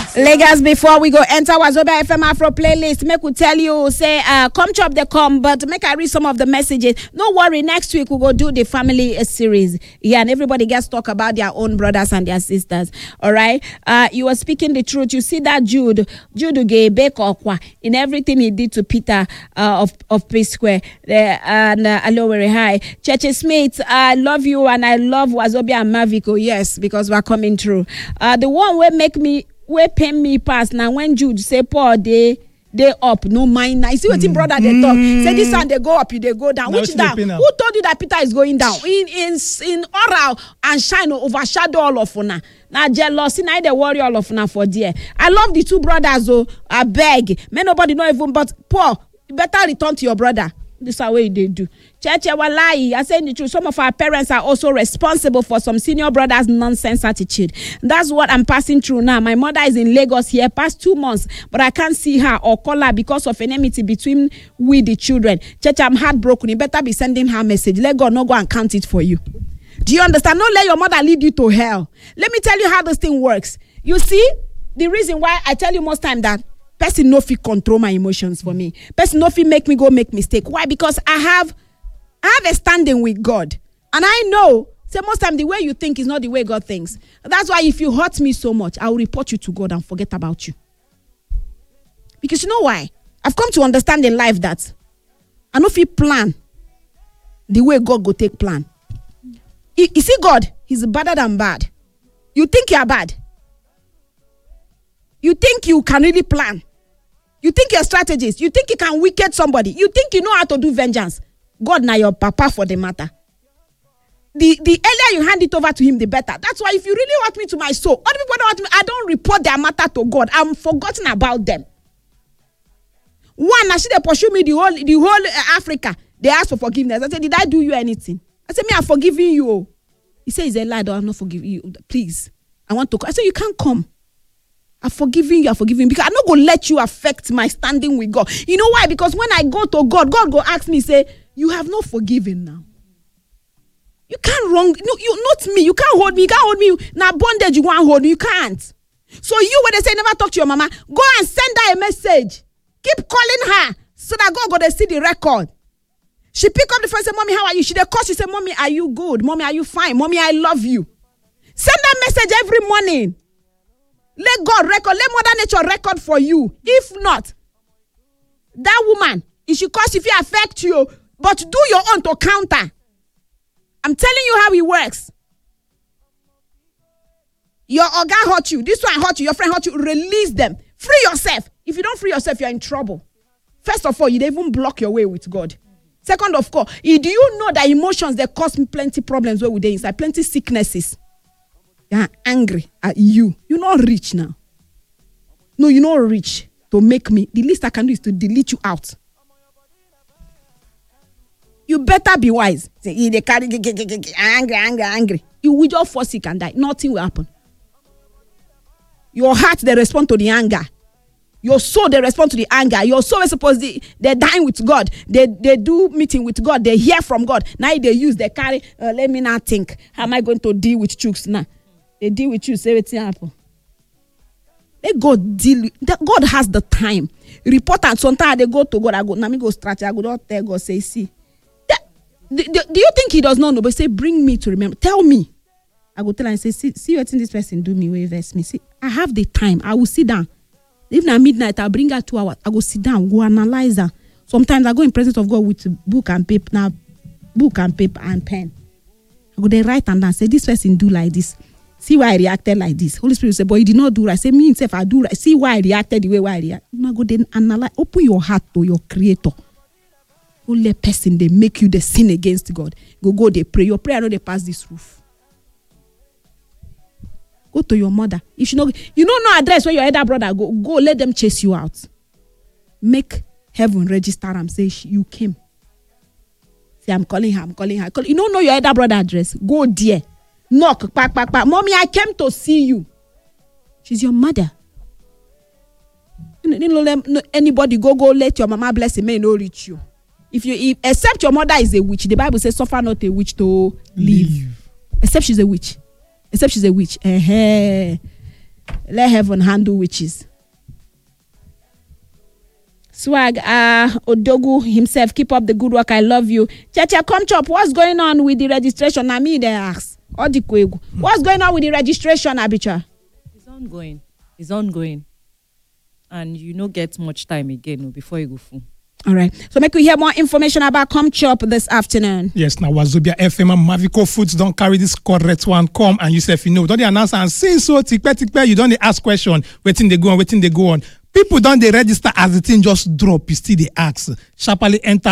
Lagos, before we go enter Wazobia FM Afro playlist, make we tell you, say, come chop the come, but make I read some of the messages. No worry, next week we'll go do the family series. Yeah, and everybody gets to talk about their own brothers and their sisters. All right? You are speaking the truth. You see that Jude gave Bekokwa in everything he did to Peter of P Square. And hello, very high. Cheche Smith, I love you and I love Wazobia and Maviko. Yes, because we're coming through. The one where pay me pass now when Jude say Paul they up no mind. I see what your brother they talk. Say this one they go up, you they go down. Which down? Who told you that Peter is going down? In oral and shine overshadow all of una. Now jealousy, now they worry all of una for dear. I love the two brothers though. I beg. May nobody know even but Paul, you better return to your brother. This is how they do. Church, walai, I say the truth. Some of our parents are also responsible for some senior brothers' nonsense attitude. That's what I'm passing through now. My mother is in Lagos here past 2 months, but I can't see her or call her because of enmity between we the children. Church, I'm heartbroken. You better be sending her a message. Let God not go and count it for you. Do you understand? Don't let your mother lead you to hell. Let me tell you how this thing works. You see, the reason why I tell you most time that person no fit control my emotions for me. Person no fit make me go make mistake. Why? Because I have a standing with God. And I know, say most time the way you think is not the way God thinks. That's why if you hurt me so much, I will report you to God and forget about you. Because you know why? I've come to understand in life that I no fit plan the way God go take plan. You see God, he's better than bad. You think you're bad. You think you can really plan. You think you're a strategist. You think you can wicked somebody. You think you know how to do vengeance. God now your papa for the matter. The earlier you hand it over to him, the better. That's why if you really want me to my soul, other people don't want me, I don't report their matter to God. I'm forgotten about them. One, I see they pursue me the whole Africa. They ask for forgiveness. I said, did I do you anything? I said, me, I'm forgiving you. He said, it's a lie. I'm not forgiving you. Please, I want to come. I said, you can't come. I'm forgiving you, because I'm not going to let you affect my standing with God. You know why? Because when I go to God, God go ask me, say, you have not forgiven now. You can't wrong, no, you not me. You can't hold me. You can't hold me. Now bondage, you want to hold me. You can't. So you, when they say never talk to your mama, go and send her a message. Keep calling her so that God go to see the record. She pick up the phone and say, Mommy, how are you? She dey call, she say, Mommy, are you good? Mommy, are you fine? Mommy, I love you. Send that message every morning. Let God record, let Mother Nature record for you. If not, that woman, it should cause if it affect you, but do your own to counter. I'm telling you how it works. Your organ hurt you, this one hurt you, your friend hurt you, release them. Free yourself. If you don't free yourself, you're in trouble. First of all, you don't even block your way with God. Second of all, do you know that emotions, they cause me plenty problems where we dey inside, plenty sicknesses. You're angry at you. You're not rich now. No, you're not rich to make me. The least I can do is to delete you out. You better be wise. Say, they carry angry. You will just fall sick and die. Nothing will happen. Your heart, they respond to the anger. Your soul, they respond to the anger. Your soul is supposed to, they're dying with God. They do meeting with God. They hear from God. Now they carry, let me not think. How am I going to deal with chooks now? They deal with you, say everything happen. Let God deal with that. God has the time. Report and sometimes they go to God. I go, now me go stretch. I go don't tell God, say, see. Do you think he does not know? But say, bring me to remember. Tell me. I go tell him and say, see what this person do me, where verse me. See, I have the time. I will sit down. Even at midnight, I'll bring her 2 hours. I go sit down, go analyze her. Sometimes I go in presence of God with book and paper. Now, book and paper and pen. I go there write and down. Say, this person do like this. See why I reacted like this. Holy Spirit say, boy, you did not do right. Say, me himself, I do right. See why I reacted the way I react. Now go then analyze. Open your heart to your creator. Only person, they make you the sin against God. Go, they pray. Your prayer, no, they pass this roof. Go to your mother. If you don't know address where your elder brother go let them chase you out. Make heaven register and say, you came. Say, I'm calling her. You don't know your elder brother address. Go there. Knock, pack. Mommy, I came to see you. She's your mother. Anybody go let your mama bless him, may no reach you. If except your mother is a witch, the Bible says, suffer not a witch to live. Except she's a witch. Let heaven handle witches. Swag, Odogu himself, keep up the good work. I love you. Chacha, come chop. What's going on with the registration? Na me they ask. What's going on with the registration, Abicha? It's ongoing. And you no get much time again before you go full. All right. So make we hear more information about Come Chop this afternoon. Yes, now Wazobia FM and Mavico Foods don't carry this correct one. Come and you say, don't they announce and say so, tikpe, you don't ask question, waiting they go on. People don't they register as the thing just drop, you still they ask. Sharply enter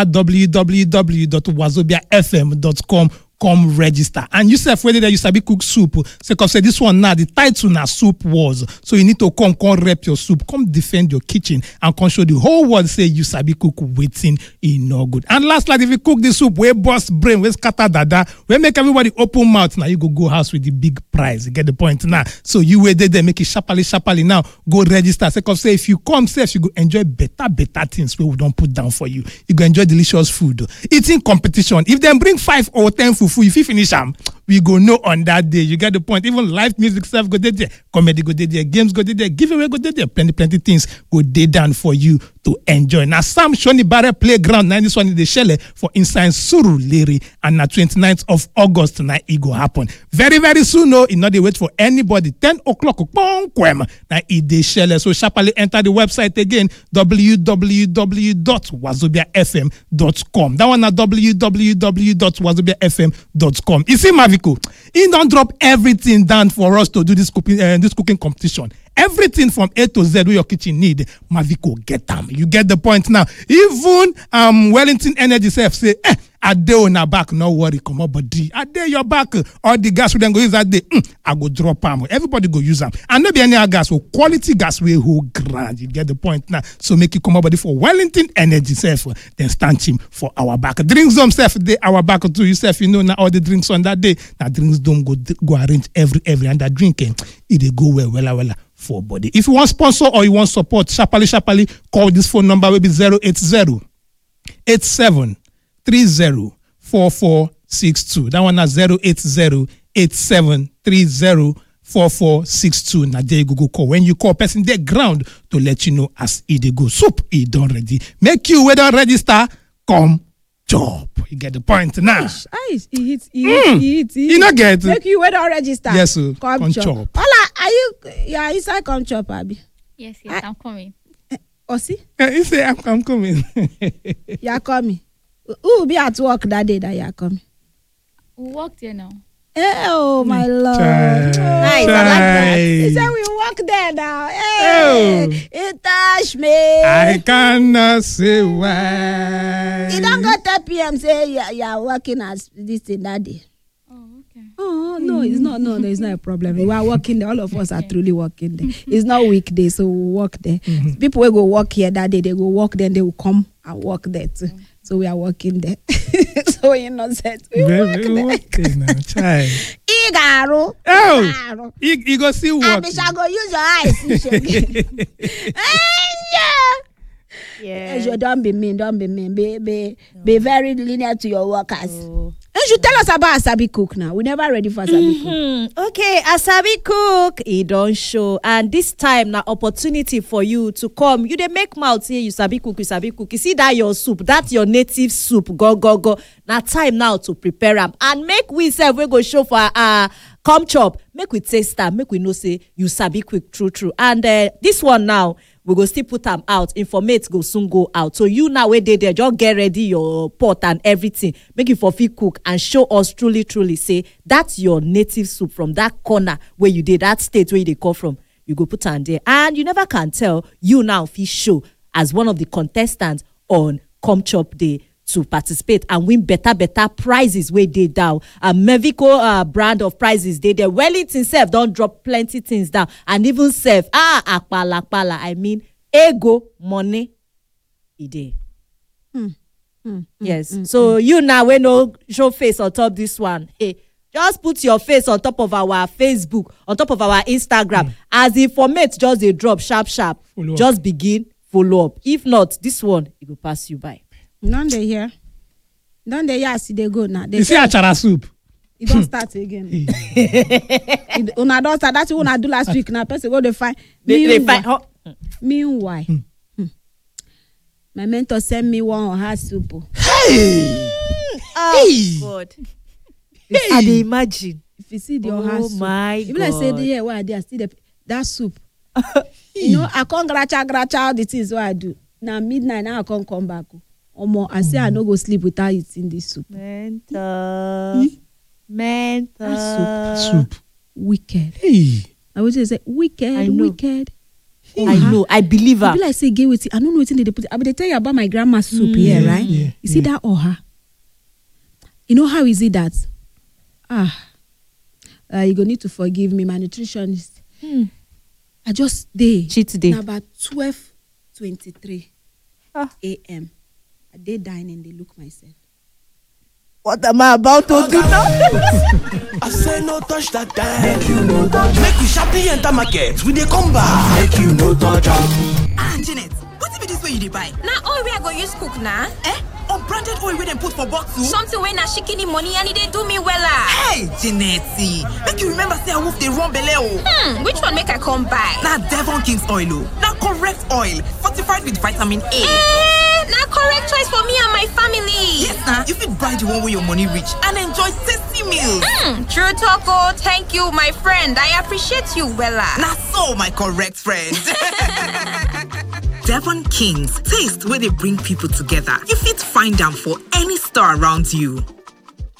www.wazobiafm.com. Come register. And you say whether you sabi cook soup. Say this one now, the title na soup wars. So you need to come rep your soup, come defend your kitchen, and come show the whole world say you sabi cook waiting in no good. And last, like if you cook the soup, we bust brain, we scatter dada, we make everybody open mouth. Now you go house with the big prize. You get the point now. So you wait there, make it sharply now. Go register. Say if you come safe, you go enjoy better things we don't put down for you. You go enjoy delicious food. Eating competition. If they bring 5 or 10 food, if you finish them, we go know on that day. You get the point. Even live music stuff go there, comedy go there, games go there, giveaway go there, plenty things go there done for you to enjoy. Now Sam Shoni Barre Playground, now this one in the Shelle for inside Surulere, and na 29th of August now it go happen. Very soon, no, it not they wait for anybody. 10 o'clock, now it the Shelle. So sharply enter the website again, www.wazobiafm.com. That one na www.wazobiafm.com. You see, Mavico, he don't drop everything down for us to do this cooking competition. Everything from A to Z where your kitchen need, Mavico get them. You get the point now. Even Wellington Energy self say, a day on our back, no worry, come up, but a day your back, all the gas we then go use that day, I go drop them. Everybody go use them. And no be any other gas, so quality gas we who grand. You get the point now. So make it come up for Wellington Energy self, then stand him for our back. Drinks themself, they our back to yourself, you know, now all the drinks on that day. Now drinks don't go arrange every and that drinking, it go well for body. If you want sponsor or you want support, sharply, call this phone number will be 080 87 30 4462. That one is 080 87 30 4462. Now there you go call. When you call person there ground to let you know as it go. Soup it done ready. Make you whether register, come job. You get the point now. Ice. You not get make you whether register. Yes, sir. Come chop. Hola, are you inside Come Chop, Abby? Yes, I'm coming. Osi? You say I'm coming. You are coming. Who will be at work that day that you are coming? We'll walk there now. Oh, my Lord. Nice, I like that. He said we walk there now. Hey, it touched me. I cannot say why. You don't go 10 p.m. say you are working as this thing that day. Oh, okay. Oh, no, it's not. No, it's not a problem. We are working there. All of us are truly working there. It's not weekday, so we work there. Mm-hmm. People will go work here that day. They go work there, and they will come and work there too. Mm-hmm. So we are working there. So you're not set. We work there. Igaro. Oh, you go see work. I shall go use your eyes. Yeah. You don't be mean. Be very lenient to your workers. Oh. You should tell us about Asabi Cook now. We're never ready for Asabi Cook. Okay, Asabi Cook, he don't show. And this time, now opportunity for you to come. You they make mouth here, you sabi cook. You see that your soup, that's your native soup. Go. Now time now to prepare them. And make we say we go show for Come Chop. Make we taste them. Make we know say you sabi quick, true. And this one now, we go still put them out. Informate go soon go out. So you now where they there, just get ready your pot and everything. Make it for free cook and show us truly say that's your native soup from that corner where you did, that state where they come from. You go put on there. And you never can tell you now if you show as one of the contestants on Come Chop Day to participate and win better prizes where they down. A Mevico brand of prizes they there. Wellington self don't drop plenty things down and even self akpala. I mean ego money ide. Yes. So you now when no show face on top this one. Hey, just put your face on top of our Facebook, on top of our Instagram. As the format just they drop sharp. Just begin follow up. If not, this one it will pass you by. None they hear. See they go now. You see achara soup. It don't start again. Una don't start. That's what una do last week. Now person go to find. They find. Meanwhile, my mentor sent me one hot soup. Oh God! I dey imagine. If you see the hot soup, my even like say God. the here where I dey still that soup. You know, I can't gracha all the things what I do. Now midnight, now I can't come back. Omo, I say I no go sleep without eating this soup. Mental. Soup. Wicked. Hey. I would say wicked, I know. wicked. I know. I believe her. I be like say get with it. I don't know what they put. I be tell you about my grandma's soup here, right? Yeah, You see that oha? You know how is it that? You gonna need to forgive me, my nutritionist. I just Cheat day. Now about 12:23 a.m. I dey dining. They look myself. What am I about to do now? I say no touch that time. Make you no touch. Make we sharply enter market. We dey come back. Make you no touch am. Janet, what be this way you dey buy? Na oil wey I go use cook na. Unbranded oil wey dem put for bottle? Something wey na shikini money and e dey do me wella. Hey, Janet, make you remember say I wolf dey run belle o. Which one make I come buy? Na Devon King's oil o. Na correct oil, fortified with vitamin A. Na correct choice for me and my family. Yes na, you fit buy the one wey your money reach and enjoy tasty meals. True talk o. Thank you, my friend. I appreciate you wella. Na so, my correct friend. Devon King's, taste where they bring people together. You fit find them for any store around you.